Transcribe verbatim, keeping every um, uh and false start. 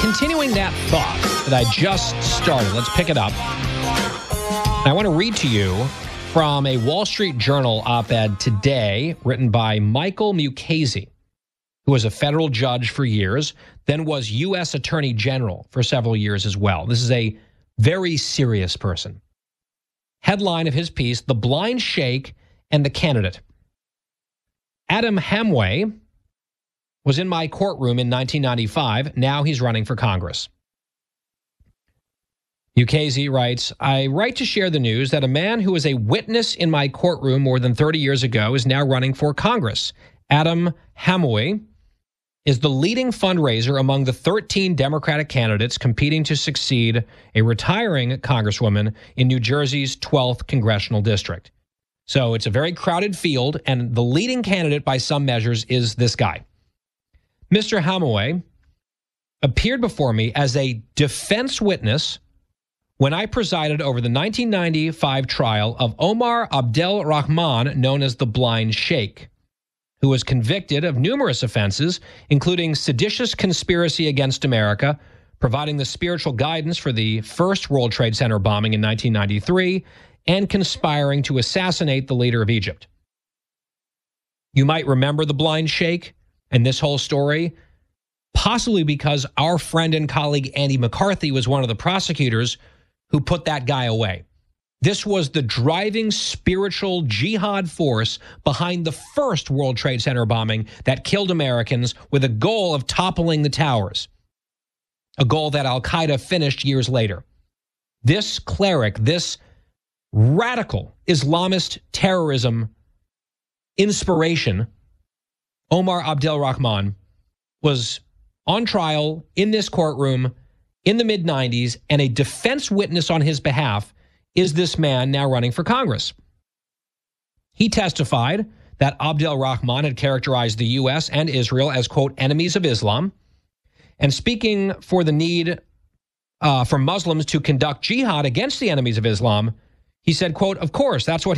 continuing that thought that I just started, let's pick it up. I want to read to you from a Wall Street Journal op-ed today written by Michael Mukasey, who was a federal judge for years, then was U S Attorney General for several years as well. This is a very serious person. Headline of his piece, The Blind Sheikh and the Candidate. Adam Hamway was in my courtroom in nineteen ninety-five. Now he's running for Congress. Mukasey writes, I write to share the news that a man who was a witness in my courtroom more than thirty years ago is now running for Congress. Adam Hamway is the leading fundraiser among the thirteen Democratic candidates competing to succeed a retiring congresswoman in New Jersey's twelfth congressional district. So it's a very crowded field, and the leading candidate by some measures is this guy. Mister Hamway appeared before me as a defense witness when I presided over the nineteen ninety-five trial of Omar Abdel Rahman, known as the Blind Sheikh, who was convicted of numerous offenses, including seditious conspiracy against America, providing the spiritual guidance for the first World Trade Center bombing in nineteen ninety-three, and conspiring to assassinate the leader of Egypt. You might remember the Blind Sheikh and this whole story, possibly because our friend and colleague Andy McCarthy was one of the prosecutors who put that guy away. This was the driving spiritual jihad force behind the first World Trade Center bombing that killed Americans with a goal of toppling the towers, a goal that al-Qaeda finished years later. This cleric, this radical Islamist terrorism inspiration, Omar Abdel Rahman, was on trial in this courtroom in the mid nineties, and a defense witness on his behalf is this man now running for Congress. He testified that Abdel Rahman had characterized the U S and Israel as, quote, enemies of Islam, and speaking for the need uh, for Muslims to conduct jihad against the enemies of Islam, he said, quote, of course, that's what